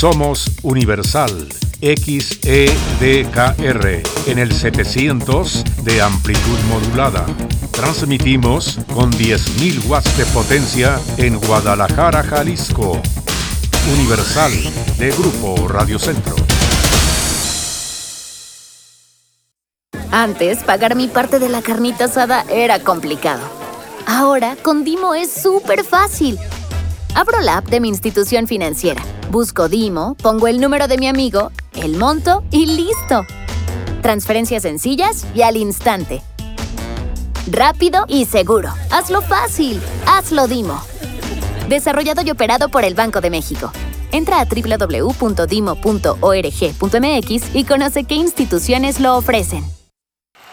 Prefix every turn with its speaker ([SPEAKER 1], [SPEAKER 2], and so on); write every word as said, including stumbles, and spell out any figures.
[SPEAKER 1] Somos Universal X E D K R en el setecientos de amplitud modulada. Transmitimos con diez mil watts de potencia en Guadalajara, Jalisco. Universal de Grupo Radio Centro.
[SPEAKER 2] Antes, pagar mi parte de la carnita asada era complicado. Ahora, con Dimo es súper fácil. Abro la app de mi institución financiera, busco Dimo, pongo el número de mi amigo, el monto y ¡listo! Transferencias sencillas y al instante. Rápido y seguro. Hazlo fácil. Hazlo Dimo. Desarrollado y operado por el Banco de México. Entra a doble u doble u doble u punto dimo punto org punto m x y conoce qué instituciones lo ofrecen.